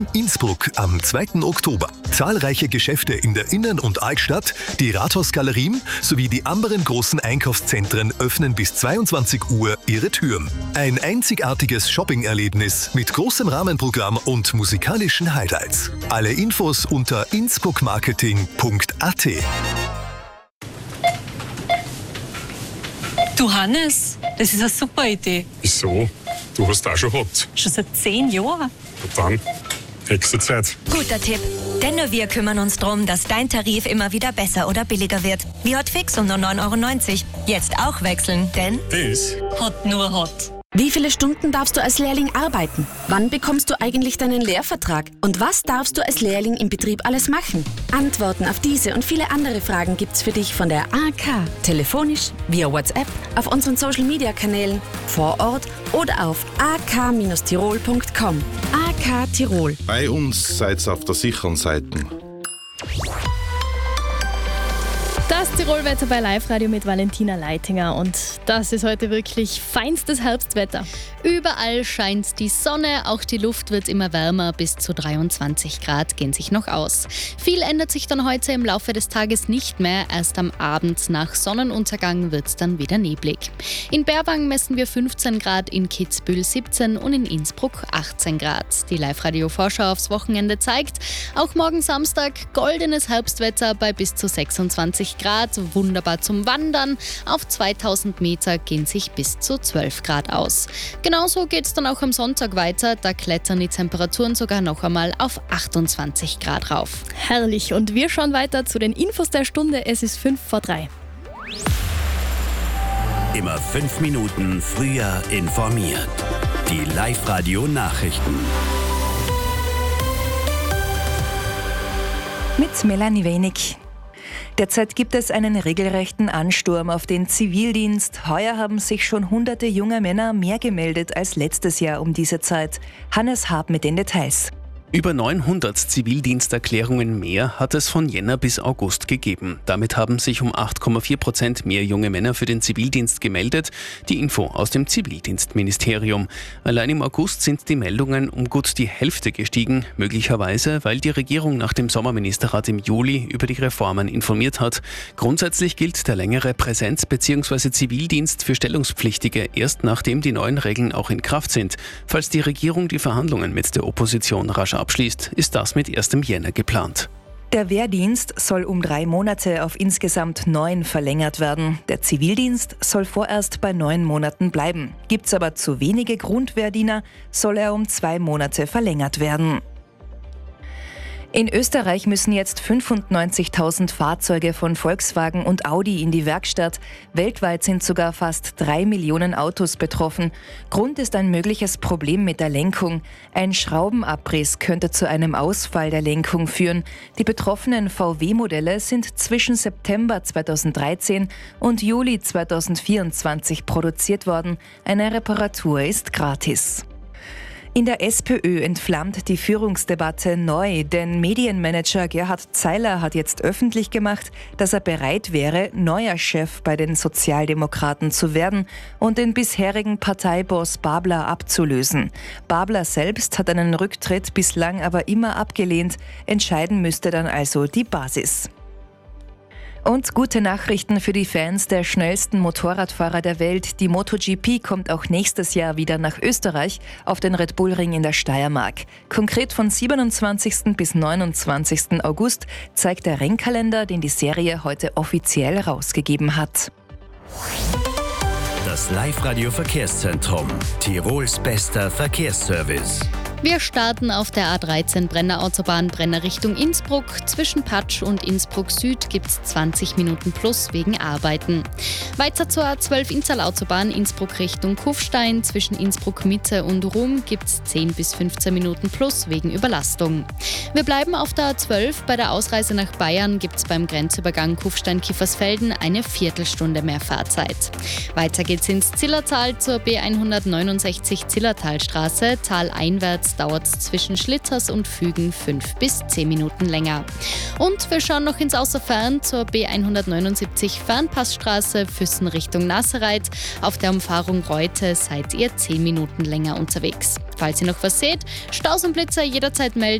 Innsbruck am 2. Oktober. Zahlreiche Geschäfte in der Innern- und Altstadt, die Rathausgalerien sowie die anderen großen Einkaufszentren öffnen bis 22 Uhr ihre Türen. Ein einzigartiges Shopping-Erlebnis mit großem Rahmenprogramm und musikalischen Highlights. Alle Infos unter innsbruckmarketing.at. Du Hannes, das ist eine super Idee. Wieso? Du hast auch schon gehabt. Schon seit 10 Jahren. Und dann? Hexenzeit. Guter Tipp. Denn nur wir kümmern uns darum, dass dein Tarif immer wieder besser oder billiger wird. Wie Hotfix um nur 9,90 €. Jetzt auch wechseln, denn Das? Hot nur Hot. Wie viele Stunden darfst du als Lehrling arbeiten? Wann bekommst du eigentlich deinen Lehrvertrag? Und was darfst du als Lehrling im Betrieb alles machen? Antworten auf diese und viele andere Fragen gibt's für dich von der AK. Telefonisch, via WhatsApp, auf unseren Social-Media-Kanälen, vor Ort oder auf ak-tirol.com. AK Tirol. Bei uns seid ihr auf der sicheren Seite. Das Tirolwetter bei Live-Radio mit Valentina Leitinger und das ist heute wirklich feinstes Herbstwetter. Überall scheint die Sonne, auch die Luft wird immer wärmer, bis zu 23 Grad gehen sich noch aus. Viel ändert sich dann heute im Laufe des Tages nicht mehr, erst am Abend nach Sonnenuntergang wird es dann wieder neblig. In Berwang messen wir 15 Grad, in Kitzbühel 17 und in Innsbruck 18 Grad. Die Live-Radio-Vorschau aufs Wochenende zeigt, auch morgen Samstag goldenes Herbstwetter bei bis zu 26 Grad, wunderbar zum Wandern. Auf 2000 Meter gehen sich bis zu 12 Grad aus. Genauso geht es dann auch am Sonntag weiter, da klettern die Temperaturen sogar noch einmal auf 28 Grad rauf. Herrlich und wir schauen weiter zu den Infos der Stunde, es ist 5 vor 3. Immer 5 Minuten früher informiert. Die Live-Radio-Nachrichten. Mit Melanie Wenig. Derzeit gibt es einen regelrechten Ansturm auf den Zivildienst. Heuer haben sich schon hunderte junge Männer mehr gemeldet als letztes Jahr um diese Zeit. Hannes Haab mit den Details. Über 900 Zivildiensterklärungen mehr hat es von Jänner bis August gegeben. Damit haben sich um 8,4% mehr junge Männer für den Zivildienst gemeldet. Die Info aus dem Zivildienstministerium. Allein im August sind die Meldungen um gut die Hälfte gestiegen, möglicherweise, weil die Regierung nach dem Sommerministerrat im Juli über die Reformen informiert hat. Grundsätzlich gilt der längere Präsenz- bzw. Zivildienst für Stellungspflichtige erst nachdem die neuen Regeln auch in Kraft sind. Falls die Regierung die Verhandlungen mit der Opposition rasch abschließt, ist das mit 1. Jänner geplant. Der Wehrdienst soll um 3 Monate auf insgesamt 9 verlängert werden. Der Zivildienst soll vorerst bei 9 Monaten bleiben. Gibt's aber zu wenige Grundwehrdiener, soll er um 2 Monate verlängert werden. In Österreich müssen jetzt 95.000 Fahrzeuge von Volkswagen und Audi in die Werkstatt. Weltweit sind sogar fast 3 Millionen Autos betroffen. Grund ist ein mögliches Problem mit der Lenkung. Ein Schraubenabriss könnte zu einem Ausfall der Lenkung führen. Die betroffenen VW-Modelle sind zwischen September 2013 und Juli 2024 produziert worden. Eine Reparatur ist gratis. In der SPÖ entflammt die Führungsdebatte neu, denn Medienmanager Gerhard Zeiler hat jetzt öffentlich gemacht, dass er bereit wäre, neuer Chef bei den Sozialdemokraten zu werden und den bisherigen Parteiboss Babler abzulösen. Babler selbst hat einen Rücktritt bislang aber immer abgelehnt. Entscheiden müsste dann also die Basis. Und gute Nachrichten für die Fans der schnellsten Motorradfahrer der Welt. Die MotoGP kommt auch nächstes Jahr wieder nach Österreich auf den Red Bull Ring in der Steiermark. Konkret von 27. bis 29. August zeigt der Rennkalender, den die Serie heute offiziell rausgegeben hat. Das Live-Radio Verkehrszentrum. Tirols bester Verkehrsservice. Wir starten auf der A13 Brenner Autobahn Brenner Richtung Innsbruck. Zwischen Patsch und Innsbruck Süd gibt es 20 Minuten plus wegen Arbeiten. Weiter zur A12 Innsal Autobahn Innsbruck Richtung Kufstein. Zwischen Innsbruck Mitte und Rum gibt es 10 bis 15 Minuten plus wegen Überlastung. Wir bleiben auf der A12. Bei der Ausreise nach Bayern gibt es beim Grenzübergang Kufstein-Kiefersfelden eine Viertelstunde mehr Fahrzeit. Weiter geht's ins Zillertal zur B169 Zillertalstraße. Taleinwärts dauert es zwischen Schlitters und Fügen 5 bis 10 Minuten länger. Und wir schauen noch ins Außerfern zur B179 Fernpassstraße Füssen Richtung Nassereit. Auf der Umfahrung Reute seid ihr 10 Minuten länger unterwegs. Falls ihr noch was seht, Staus und Blitzer jederzeit melden.